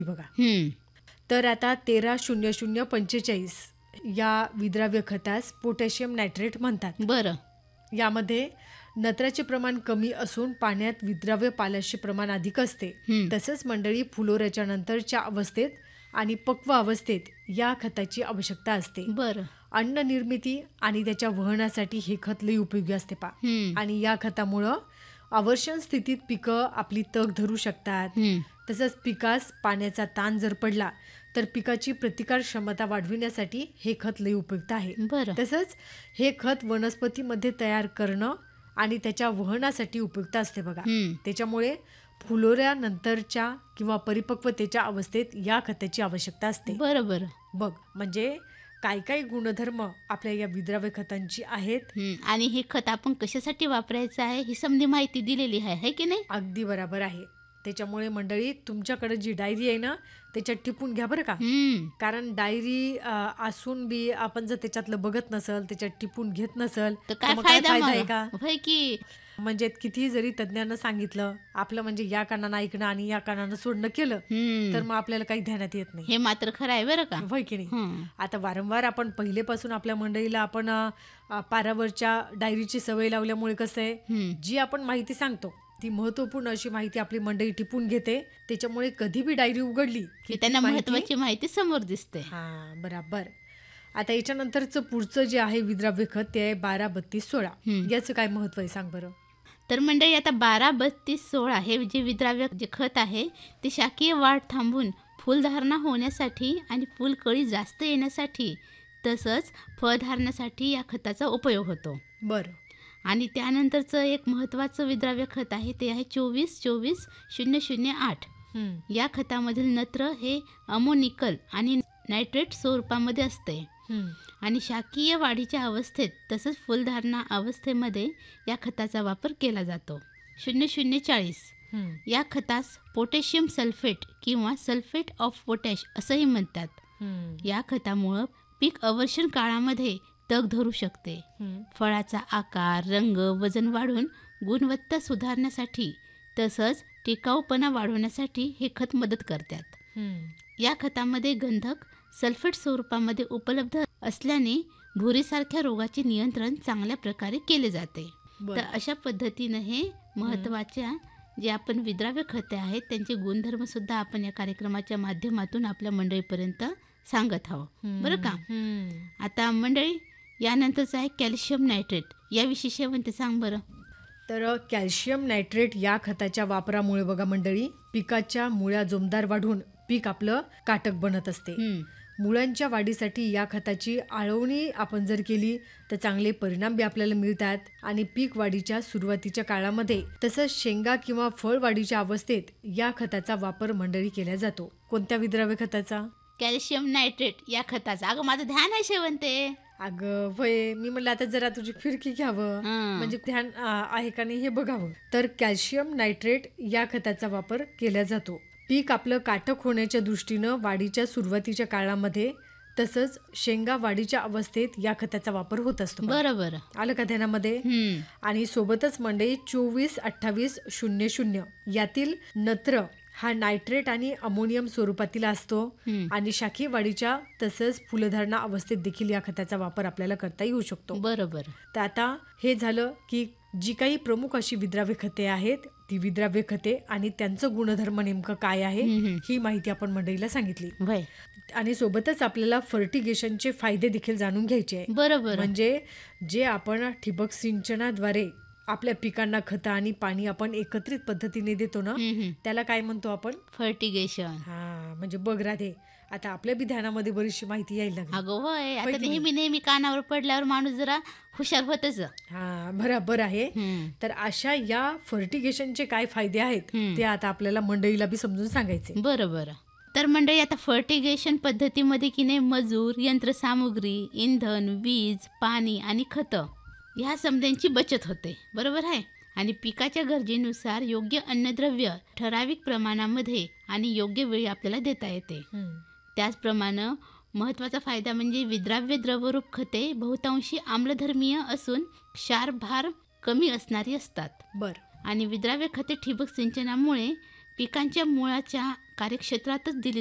बघा. हं. तर आता 13-00-45 या विद्राव्य खतास पोटॅशियम नायट्रेट म्हणतात. बरं. यामध्ये नत्राचे प्रमाण कमी असून पाण्यात विद्राव्य पाल्याचे प्रमाण अधिक असते. हं. तसंच मंडळी फुलोऱ्याच्या नंतरच्या अवस्थेत आणि पक्व अवस्थेत या खताची आवश्यकता असते. बरं. अन्न निर्मिती आणि त्याच्या वहनासाठी हे खत लई उपयोगी असते हं. आणि या खतामुळं अवर्षण स्थितीत पिकं आपली तग धरू शकतात. हं. तसंच पिकास पाण्याचा ताण जर पडला तर पिकाची प्रतिकार क्षमता वाढविण्यासाठी हे खत लई उपयुक्त आहे. बरं. तसंच हे खत वनस्पतीमध्ये तयार करणं आणि त्याच्या वहनासाठी उपयुक्त असते बघा. हं. त्याच्यामुळे फुलोऱ्यानंतरच्या किंवा परिपक्वतेच्या अवस्थेत या खताची आवश्यकता असते. बरं. बरं. बघ, म्हणजे काय काय गुणधर्म आपल्या या विद्राव्य खतांची आहेत. हं. आणि हे खत आपण कशासाठी वापरायचं आहे ही समधी माहिती दिलेली आहे की नाही? अगदी बरोबर आहे. त्याच्यामुळे मंडळी तुमच्याकडे जी डायरी आहे ना त्याच्यात टिपून घ्या बरं का. हं. कारण डायरी असून बी आपण जर त्याच्यातलं बघत नसल, त्याच्यात टिपून घेत नसल तर तर काय मग काय फायदा फायदा आहे मग? का? होय की. म्हणजे कितीही जरी तज्ज्ञांना सांगितलं, आपलं म्हणजे या कानानं ऐकणं आणि या कानानं सोडणं केलं हं. तर मग आपल्याला काही ध्यानात येत नाही. हे मात्र खरं आहे बरं का. होय की नाही. हं. आता वारंवार आपण पहिलेपासून आपल्या मंडळीला आपण पारावरच्या डायरीची सवय लावल्यामुळे कसं आहे, हं. जी आपण माहिती सांगतो ती महत्वपूर्ण अशी माहिती आपली मंडळी टिपून घेते. त्याच्यामुळे कधी बी डायरी उघडली की की त्यांना ती माहिती महत्वाची माहिती समोर दिसते. बराबर. आता याच्यानंतरचं पुढचं जे आहे विद्राव्य खत ते आहे 12-32-16. हं. याचं काय महत्व आहे सांग बरं. तर मंडळी आता 12-32-16 हे जे विद्राव्य जे खत आहे ते शाकीय वाढ थांबून फुलधारणा होण्यासाठी आणि फुलकळी जास्त येण्यासाठी तसंच फळधारणासाठी या खताचा उपयोग होतो. बरं. आणि त्यानंतरचं एक महत्त्वाचं विद्राव्य खत आहे ते आहे 24-24-008. हं. या खतामधील नत्र हे अमोनिकल आणि नायट्रेट स्वरूपामध्ये असते हं. आणि शाकीय वाढीच्या अवस्थेत तसंच फुलधारणा अवस्थेमध्ये या खताचा वापर केला जातो. 0040 हं. या खतास पोटॅशियम सल्फेट किंवा सल्फेट ऑफ पोटॅश असंही म्हणतात. हं. या खतामुळं पीक अवर्षण काळामध्ये तग धरू शकते. हं. फळाचा आकार, रंग, वजन वाढून गुणवत्ता सुधारण्यासाठी तसंच टिकाऊपणा वाढवण्यासाठी हे खत मदत करतात. हं. या खतामध्ये गंधक सल्फेट स्वरूपामध्ये उपलब्ध असल्याने भुरीसारख्या रोगाचे नियंत्रण चांगल्या प्रकारे केले जाते. तर बरं. अशा पद्धतीनं हे महत्त्वाच्या जे आपण विद्राव्य खते आहेत त्यांचे गुणधर्मसुद्धा आपण या कार्यक्रमाच्या माध्यमातून आपल्या मंडळीपर्यंत सांगत आहोत. बरं का. हं. आता मंडळी यानंतरचं आहे कॅल्शियम नायट्रेट. याविषयी शेवंत सांग बरं. तर कॅल्शियम नायट्रेट या खताच्या वापरामुळे बघा मंडळी पिकाच्या मुळ्या जोमदार वाढून पीक आपलं काटक बनत असते. हं. मुळांच्या वाढीसाठी या खताची आळवणी आपण जर केली तर चांगले परिणाम बी आपल्याला मिळतात आणि पीक वाढीच्या सुरुवातीच्या काळामध्ये तसंच शेंगा किंवा फळ वाढीच्या अवस्थेत या खताचा वापर मंडळी केला जातो. कोणत्या विद्राव्य खताचा? कॅल्शियम नायट्रेट या खताचा. अगं माझं ध्यान आहे शेवंते. अगं वय मी म्हणलं आता जरा तुझी फिरकी घ्यावं हं. म्हणजे ध्यान आहे का नाही हे बघावं. तर कॅल्शियम नायट्रेट या खताचा वापर केला जातो. पीक आपलं काटक होण्याच्या दृष्टीनं वाढीच्या सुरुवातीच्या काळामध्ये तसंच शेंगा वाढीच्या अवस्थेत या खताचा वापर होत असतो. बरं बरं. आलं का ध्यानामध्ये. हं. आणि सोबतच मंडळी 24-28-00 यातील नत्र हा नायट्रेट आणि अमोनियम स्वरूपातील असतो हं. आणि शाखीय वाढीच्या तसंच फुलधारणा अवस्थेत देखील या खताचा वापर आपल्याला करता येऊ शकतो. बरं बरं. तर आता हे झालं की जी काही प्रमुख अशी विद्राव्य खते आहेत ती विद्राव्य खते आणि त्यांचं गुणधर्म नेमकं काय आहे हं. ही माहिती आपण मंडळीला सांगितली. वय. आणि सोबतच आपल्याला फर्टिगेशनचे फायदे देखील जाणून घ्यायचे आहे. बरं बरं. म्हणजे जे आपण ठिबक सिंचनाद्वारे आपल्या पिकांना खतं आणि पाणी आपण एकत्रित पद्धतीने देतो ना हं. त्याला काय म्हणतो आपण? फर्टिगेशन. म्हणजे बघ राधे आता आपल्या बी ध्यानामध्ये बरीचशी माहिती यायला लागली. अगं होय. आता की नाही? नेहमी कानावर पडल्यावर माणूस जरा हुशार होतच. बरोबर आहे. हं. तर अशा या फर्टिगेशनचे काय फायदे आहेत हं. ते आता आपल्याला मंडळीला बी समजून सांगायचे. बरं बरं. तर मंडळी आता फर्टिगेशन पद्धतीमध्ये की नाही मजूर, यंत्रसामुग्री, इंधन, वीज, पाणी आणि खतं ह्या समद्यांची बचत होते. बरोबर आहे. आणि पिकाच्या गरजेनुसार योग्य अन्नद्रव्य ठराविक प्रमाणामध्ये आणि योग्य वेळी आपल्याला देता येते. त्याचप्रमाणे महत्त्वाचा फायदा म्हणजे विद्राव्य द्रवरूप खते बहुतांशी आम्लधर्मीय असून क्षारभार कमी असणारी असतात. बरं. आणि विद्राव्य खते ठिबक सिंचनामुळे पिकांच्या मुळाच्या कार्यक्षेत्रातच दिली